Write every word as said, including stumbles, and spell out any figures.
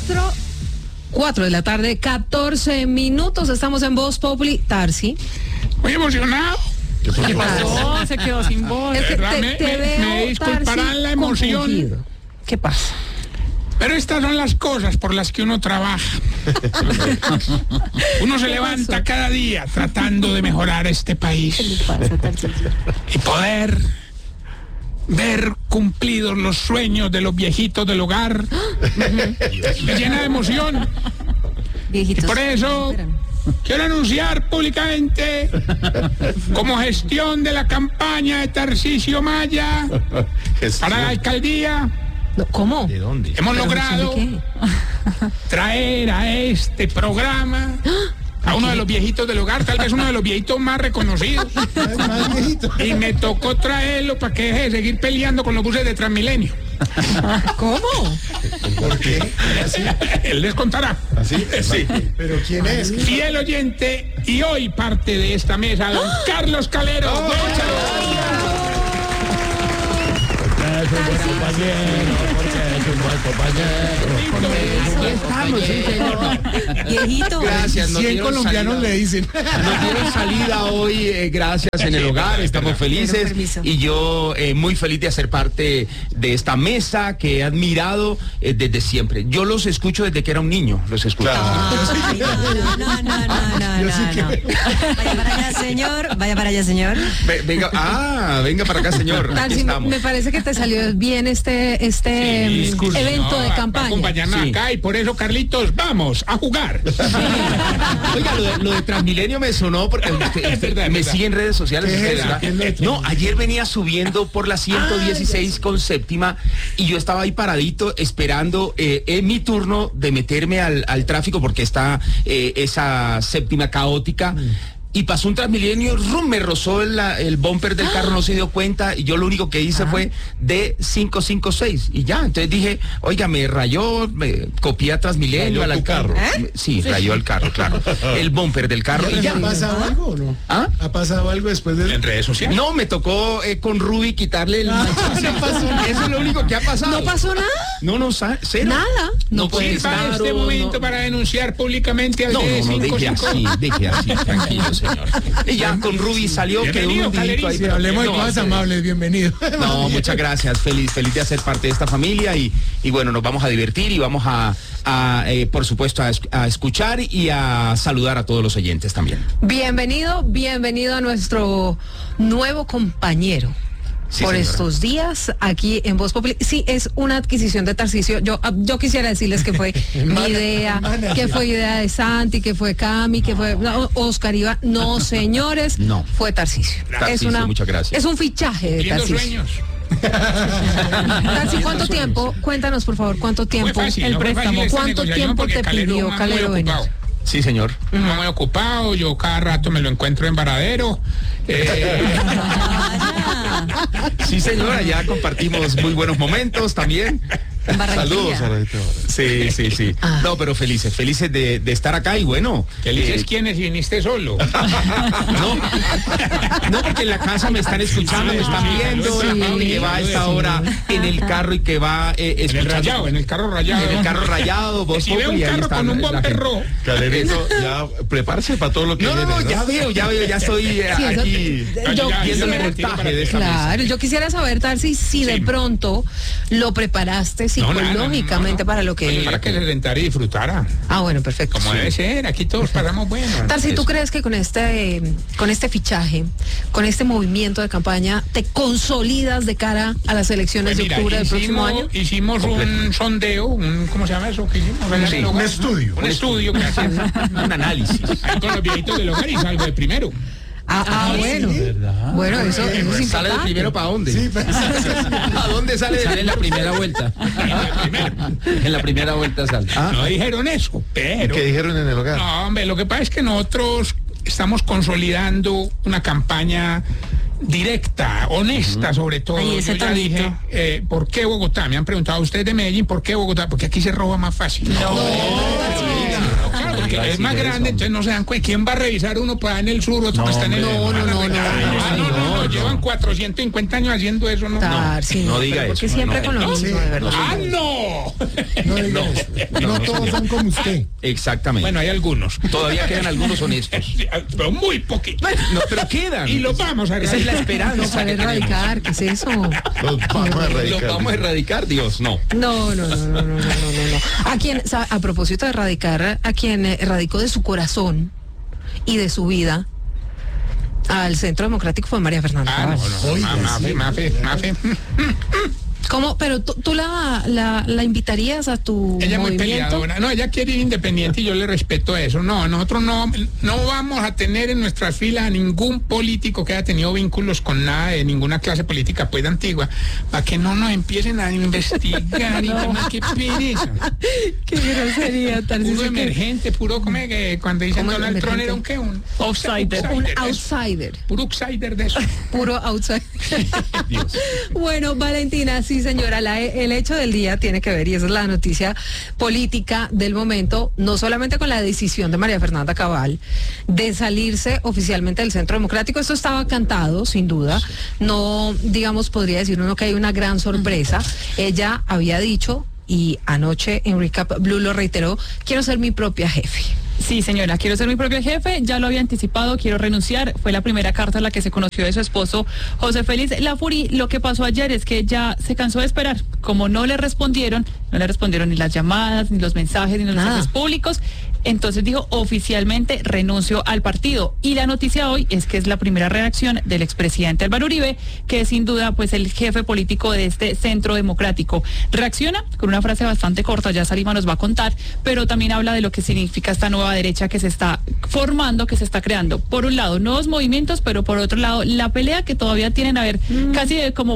Cuatro, cuatro de la tarde, catorce minutos. Estamos en Voz Populi. Tarsi. Muy emocionado. ¿Qué pasó? ¿Qué pasó? Se quedó sin voz. Es que te, me, te me, veo, me disculparán Tarsi, la emoción. confundido. ¿Qué pasa? Pero estas son las cosas por las que uno trabaja. Uno se levanta pasó? cada día tratando de mejorar este país. ¿Qué le pasa, Tarsi? Y poder ver cumplidos los sueños de los viejitos del hogar. Me llena de emoción. Viejitos. Y por eso Espérame. quiero anunciar públicamente, como gestión de la campaña de Tarcisio Maya para la alcaldía, No, ¿cómo? ¿De dónde? hemos ¿Pero logrado de qué? traer a este programa a uno de los viejitos del hogar, tal vez uno de los viejitos más reconocidos. Y me tocó traerlo para que deje de seguir peleando con los buses de Transmilenio. ¿Cómo? ¿Por qué? Él les contará. ¿Así? Sí. ¿Pero quién es? Fiel oyente y hoy parte de esta mesa, don Carlos Calero. Viejito. Gracias, nos cien dieron colombianos salida. le dicen. Nos dieron salida hoy, eh, gracias, en el hogar, estamos felices permiso. y yo eh, muy feliz de hacer parte de esta mesa que he admirado eh, desde siempre. Yo los escucho desde que era un niño, los escucho. Ay, no, no, no, no, no, Yo sí no, no. que- Vaya para allá, señor. Vaya para allá, señor. Ve- venga, ah, venga para acá, señor. Aquí Tarsi, me, estamos. me parece que te salió bien este, este Sí, mm, evento no, de va- va a campaña. acompañarnos Sí. acá y por eso, Carlitos, vamos a jugar. Oiga, lo de, lo de Transmilenio me sonó porque usted, usted verdad, es me verdad. sigue en redes sociales. ¿Qué es usted, eso? ¿verdad? ¿Qué es lo de No, ayer venía subiendo por la ciento dieciséis con séptima y yo estaba ahí paradito esperando eh, en mi turno de meterme al, al tráfico porque está eh, esa séptima caótica. Y pasó un Transmilenio, rum, me rozó el, la- el bumper del carro, no se dio cuenta, y yo lo único que hice fue D quinientos cincuenta y seis, y ya, entonces dije, oiga, me rayó, me copié a Transmilenio. ¿Rayó al tu carro? ¿Eh? Sí, rayó el carro, claro, el bumper del carro, y ¿Ya ya. ha pasado algo o no? ¿Ah? ¿Ha pasado algo después de En redes sociales. No, me tocó eh, con Ruby quitarle el manchazo. no pasó nada. Eso es lo único que ha pasado. ¿No pasó nada? No, no, sa- cero. Nada. No, puede pues, Sirva claro, este momento no. para denunciar públicamente al No, D no, no, deje cincuenta y cinco. así, deje así, tranquilo, señor. Y ya con Ruby salió, quedó Bienvenido, un hundidito ahí. Sí, hablemos de No, cosas sí. amables, bienvenido. No, muchas gracias, feliz, feliz de hacer parte de esta familia y, y bueno, nos vamos a divertir y vamos a, a eh, por supuesto, a, es- a escuchar y a saludar a todos los oyentes también. Bienvenido, bienvenido a nuestro nuevo compañero. Sí, por señora. estos días aquí en Voz Populi. Sí, es una adquisición de Tarcisio. Yo, ah, yo quisiera decirles que fue mi Hermana, idea, hermana. que fue idea de Santi, que fue Cami, que fue no, Oscar Iván. No, señores, No. fue Tarcisio. Tarcisio, muchas gracias. Es un fichaje de Cumpliendo Tarcisio. sueños. Tarsi, ¿cuánto tiempo? Cuéntanos, por favor, ¿cuánto tiempo Fue fácil, el no fue fácil préstamo? esta ¿Cuánto negociación tiempo porque te Calero pidió es muy Calero ocupado. Benítez? Sí, señor. No muy ocupado, yo cada rato me lo encuentro en Varadero. Eh, Sí, señora, ya compartimos muy buenos momentos también. En Barranquilla. Sí, sí, sí. Ah. No, pero felices, felices de, de estar acá y bueno. ¿Qué le dices eh, quién es y viniste solo? No, no, porque en la casa me están escuchando, me están viendo, Sí. la gente que va a esta hora en el carro y que va eh, En el escuchando. rayado, en el carro rayado. En el carro rayado, Voz Si ve un Populi, ahí carro está con un la bumper gente. rojo, Calerito, ya prepárese para todo lo que No, no, viene, no, ya veo, ya veo, ya estoy eh, Sí, eso- aquí yo ya, viendo el quisiera- montaje de esta mesa. Claro, yo quisiera saber, Tarsi, si de Sí. pronto lo preparaste No, nada, no, psicológicamente no, no. para lo que... Para que se sentara y disfrutara. Ah, bueno, perfecto. Como debe ser, aquí todos pasamos bueno. Tarsi, ¿tú Eso. crees que con este, eh, con este fichaje, con este movimiento de campaña, te consolidas de cara a las elecciones Pues de mira, octubre del próximo hicimos, año? hicimos un sondeo, un, ¿cómo se llama eso? que hicimos? Sí, Un un estudio. Un estudio que hacen Un análisis. ahí con los viejitos del hogar y salgo de primero. Ah, ah, bueno. Bueno, eso, eso es ¿Sale de importante. primero para dónde? Sí, pero- ¿A dónde sale? Sale en la primera vuelta. En la primera vuelta sale. Ah, No dijeron eso, pero... ¿Qué dijeron en el hogar? No, hombre, lo que pasa es que nosotros estamos consolidando una campaña directa, honesta sobre todo. Ay, ese Yo ya tonito. dije, eh, ¿por qué Bogotá? Me han preguntado ustedes de Medellín, ¿por qué Bogotá? Porque aquí se roba más fácil. No, claro, porque es más grande, entonces no se dan cuenta. ¿Quién va a revisar uno para en el sur, otro está en el No, no, no, no, no, Ah, no, no, no, llevan cuatrocientos cincuenta años haciendo eso, ¿no? Tarsi, no diga pero porque eso, siempre no, con lo no, mismo, sí, de verdad. ¡Ah, no! No, diga No, eso. no, No no, todos señor. son como usted. Exactamente. Bueno, hay algunos. Todavía quedan algunos honestos. Pero muy poquitos. No, pero quedan. Y los vamos a Esa es la erradicar. No, esperanza para que tenemos. erradicar, ¿qué es eso? Los vamos a erradicar. Lo vamos a erradicar, Dios, no. No, no, no, no, no, no, no, no. A quien, sa- a propósito de erradicar, a quien eh, erradicó de su corazón y de su vida al Centro Democrático fue María Fernanda Ah, no, Cabal. no. Oiga, Mafe, sí. Mafe, Mafe. ¿Cómo? Pero tú, tú la, la, la invitarías a tu Ella es muy movimiento. peleadora. No, ella quiere ir independiente y yo le respeto eso. No, nosotros no, no vamos a tener en nuestras filas a ningún político que haya tenido vínculos con nada de ninguna clase política pues antigua, para que no nos empiecen a investigar y demás. Qué pereza. Qué grosería, tal Puro emergente, puro como que cuando dicen ¿Cómo Donald Trump emergente? era un qué, un Outsider. Un de eso. outsider. Puro outsider de eso. Puro outside. Dios. Bueno, Valentina, sí señora, la- el hecho del día tiene que ver, y esa es la noticia política del momento, no solamente con la decisión de María Fernanda Cabal de salirse oficialmente del Centro Democrático, esto estaba cantado, sin duda, no, digamos, podría decir uno que hay una gran sorpresa. Ella había dicho, y anoche en Recap Blue lo reiteró, quiero ser mi propia jefe. Sí, señora, quiero ser mi propio jefe, ya lo había anticipado, quiero renunciar. Fue la primera carta en la que se conoció de su esposo, José Félix Lafuri. Lo que pasó ayer es que ya se cansó de esperar. Como no le respondieron, no le respondieron ni las llamadas, ni los mensajes, ni los Nada. mensajes públicos, entonces dijo oficialmente renuncio al partido. Y la noticia hoy es que es la primera reacción del expresidente Álvaro Uribe, que es sin duda pues el jefe político de este Centro Democrático. Reacciona con una frase bastante corta, ya Salima nos va a contar, pero también habla de lo que significa esta nueva derecha que se está formando, que se está creando. Por un lado, nuevos movimientos, pero por otro lado, la pelea que todavía tienen a ver casi de como